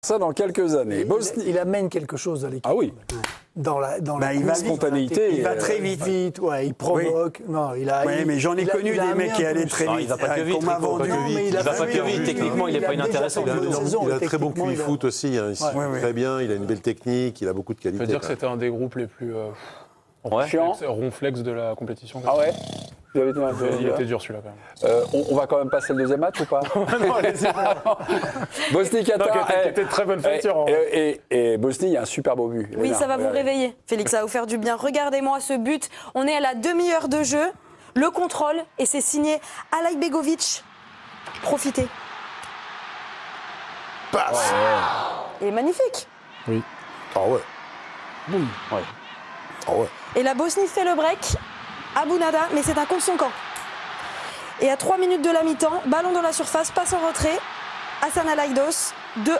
Ça dans quelques années. Il amène quelque chose dans l'équipe. Ah oui. Dans la spontanéité. Il va très vite. Ouais, il provoque. Oui. Non, mais j'en ai connu des mecs qui allaient très vite. Il va pas que vite. Qu'on m'a vendu. Il va pas que vite. Techniquement, il n'est pas inintéressant. Il a un très bon QI foot aussi. Il très bien. Il a une belle technique. Il a beaucoup de qualité. Je veux dire que c'était un des groupes les plus ronflex de la compétition. Ah ouais. Il était dur celui-là quand même. On va quand même passer le deuxième match ou pas? Non, allez-y. Bosnie-Qatar. C'était très bonne facture. Et Bosnie, il y a un super beau but. Oui, ça va vous réveiller. Félix, ça va vous faire du bien. Regardez-moi ce but. On est à la demi-heure de jeu. Le contrôle, et c'est signé Alajbegovic. Profitez. Passe. Il est magnifique. Oui. Ah ouais. Boum. Ouais. Ah ouais. Et la Bosnie fait le break. Abou Nada, mais c'est un contre son camp. Et à 3 minutes de la mi-temps, ballon dans la surface, passe en retrait. Hassan Alaidos, 2-1.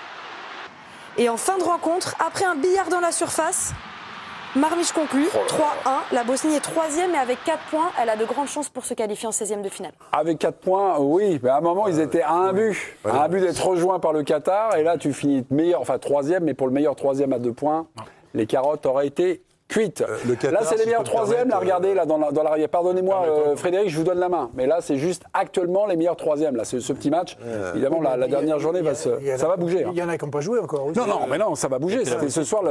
Et en fin de rencontre, après un billard dans la surface, Marmich conclut, 3-1. La Bosnie est 3e, mais avec 4 points, elle a de grandes chances pour se qualifier en 16e de finale. Avec 4 points, oui. Mais à un moment, ils étaient à un but. À un but d'être rejoints par le Qatar. Et là, tu finis meilleur, enfin 3e, mais pour le meilleur 3e à 2 points, les carottes auraient été cuites. Là, c'est les meilleurs 3e. Là, regardez, là, dans l'arrière. Pardonnez-moi, Frédéric, je vous donne la main. Mais là, c'est juste actuellement les meilleurs 3e. Là, c'est ce petit match. Évidemment, la dernière journée, ça va bouger. Il y en a qui n'ont pas joué encore. Aussi. Non, ça va bouger. C'était ce soir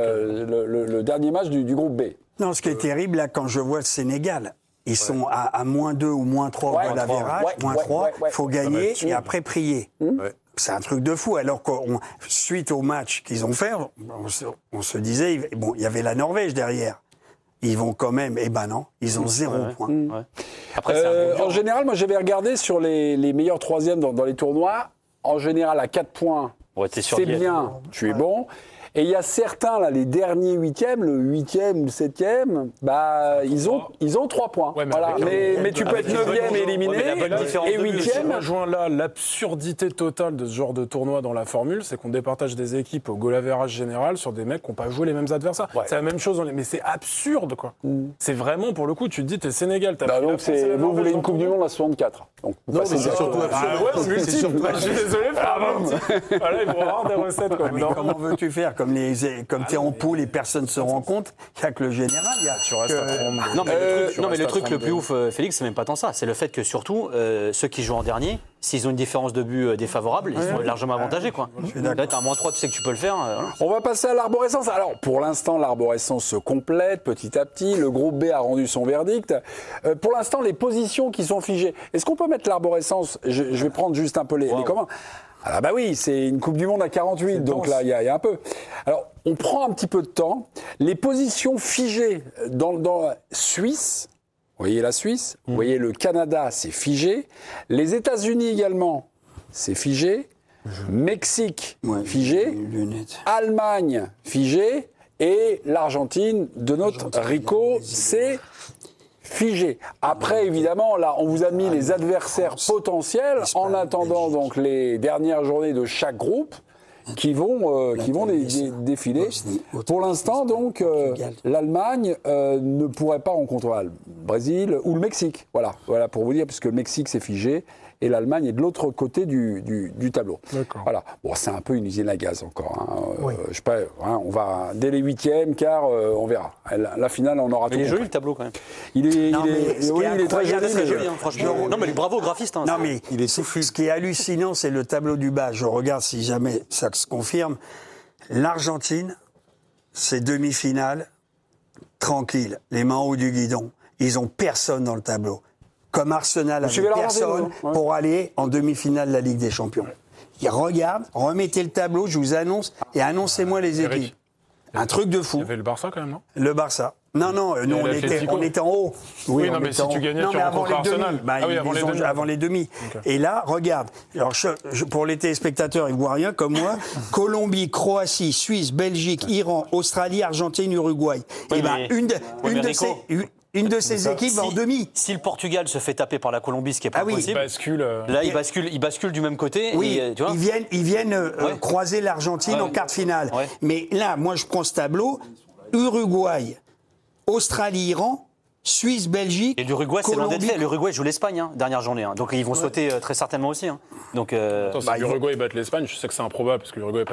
le dernier match du groupe B. Non, ce qui est terrible, là, quand je vois le Sénégal, ils sont à -2 ou -3 au goal average, -3, il faut gagner et après prier. C'est un truc de fou. Alors que suite au match qu'ils ont fait, on se disait, bon, il y avait la Norvège derrière. Ils vont quand même, non, ils ont 0 point. Ouais. Après, en général, moi j'avais regardé sur les meilleurs 3e dans les tournois. En général, à 4 points, c'est bien, tu es bon. Et il y a certains, là, les derniers 8e, le 8e ou le 7e, ils ont 3 points. Ouais, mais tu peux être 9e et éliminé, et 8e. Je rejoins là l'absurdité totale de ce genre de tournoi dans la formule, c'est qu'on départage des équipes au goal average général sur des mecs qui n'ont pas joué les mêmes adversaires. Ouais. C'est la même chose, mais c'est absurde, quoi. C'est vraiment, pour le coup, tu te dis, t'es Sénégal, t'as donc vous voulez une Coupe du Monde à 64. Donc, non, mais c'est surtout absurde. Je suis désolé, voilà, ils vont avoir des recettes, quoi. Comment veux-tu faire? Comme tu es en poule et personne ne se rend compte, il n'y a que le général. Tu restes à 32. Non, mais le truc le plus ouf, Félix, c'est même pas tant ça. C'est le fait que surtout, ceux qui jouent en dernier, s'ils ont une différence de but défavorable, ils sont largement avantagés. Quoi. Là, tu as un -3, tu sais que tu peux le faire. On va passer à l'arborescence. Alors, pour l'instant, l'arborescence se complète petit à petit. Le groupe B a rendu son verdict. Pour l'instant, les positions qui sont figées. Est-ce qu'on peut mettre l'arborescence? Je vais prendre juste un peu les communs. Ah bah oui, c'est une Coupe du Monde à 48, donc là, il y a un peu. Alors, on prend un petit peu de temps. Les positions figées dans la Suisse, vous voyez la Suisse, vous voyez le Canada, c'est figé. Les États-Unis également, c'est figé. Mexique, figé. Allemagne, figé. Et l'Argentine de notre Rico, c'est figé. Après, évidemment, là, on vous a mis les adversaires potentiels en attendant donc les dernières journées de chaque groupe qui vont défiler. Pour l'instant, donc, l'Allemagne ne pourrait pas rencontrer le Brésil ou le Mexique. Voilà pour vous dire, puisque le Mexique, c'est figé. Et l'Allemagne est de l'autre côté du tableau. D'accord. Voilà. Bon, c'est un peu une usine à gaz encore. Je sais pas, on va dès les 8e, quart, on verra. La finale, on aura tout. Il est joli le tableau quand même. Il est très joli. Franchement. Non, mais bravo au graphiste. Non, mais il est soufflu. Ce qui est hallucinant, c'est le tableau du bas. Je regarde si jamais ça se confirme. L'Argentine, c'est demi-finale, tranquille, les mains en haut du guidon. Ils ont personne dans le tableau. Comme Arsenal avait personne pour aller en demi-finale de la Ligue des Champions. Et regarde, remettez le tableau, je vous annonce, et annoncez-moi les équipes. Un truc de fou. Il y avait le Barça quand même, non? Le Barça. Non, nous on était en haut. Oui, non, mais si tu gagnais, tu rencontres Arsenal. Avant les demi. Okay. Et là, regarde. Alors, pour les téléspectateurs, ils ne voient rien comme moi. Colombie, Croatie, Suisse, Belgique, Iran, Australie, Argentine, Uruguay. Oui, une de ces équipes va en demi. Si le Portugal se fait taper par la Colombie, ce qui est pas possible, il bascule du même côté. Oui, et, tu vois, ils viennent croiser l'Argentine en quart de finale. Ouais. Mais là, moi, je prends ce tableau. Uruguay, Australie, Iran, Suisse, Belgique. Et l'Uruguay, c'est loin d'être Colombie. fait. L'Uruguay joue l'Espagne, dernière journée. Donc ils vont sauter très certainement aussi. Donc, Attends, si l'Uruguay bat l'Espagne, je sais que c'est improbable parce que l'Uruguay est